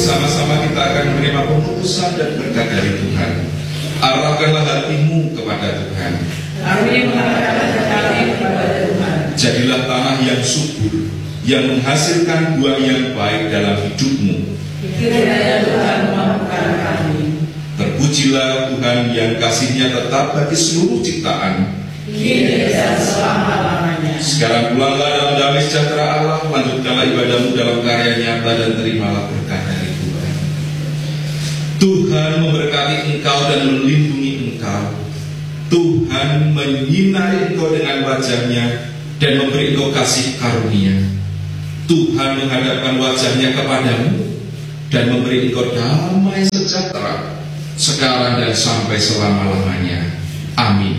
bersama-sama kita akan menerima pemutusan dan berkat dari Tuhan. Arahkanlah hatimu kepada Tuhan. Kami mengarahkan hati kepada Tuhan. Jadilah tanah yang subur, yang menghasilkan buah yang baik dalam hidupmu. Kiranya Tuhan memampukan kami. Terpujilah Tuhan yang kasih-Nya tetap bagi seluruh ciptaan, kini dan selama-lamanya. Sekarang pulanglah dalam damai sejahtera Allah, lanjutkanlah ibadahmu dalam karya nyata dan terimalah berkat dari Tuhan. Tuhan memberkati engkau dan melindungi engkau. Tuhan menyinari engkau dengan wajah-Nya dan memberi engkau kasih karunia. Tuhan menghadapkan wajah-Nya kepadamu dan memberi engkau damai sejahtera sekarang dan sampai selama-lamanya. Amin.